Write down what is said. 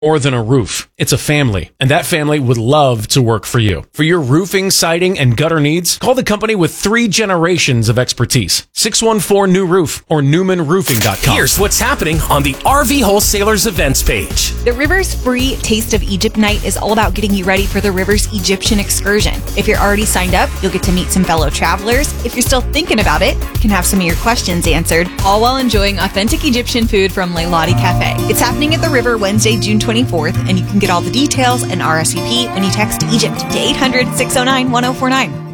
more than a roof. It's a family, and that family would love to work for you. For your roofing, siding, and gutter needs, call the company with 3 generations of expertise. 614-NEW-ROOF or NewmanRoofing.com. Here's what's happening on the RV Wholesalers events page. The Rivers free Taste of Egypt night is all about getting you ready for the Rivers Egyptian excursion. If you're already signed up, you'll get to meet some fellow travelers. If you're still thinking about it, you can have some of your questions answered, all while enjoying authentic Egyptian food from Leilani Cafe. It's happening at the River Wednesday, June 24th, and you can get all the details and RSVP when you text Egypt to 800-609-1049.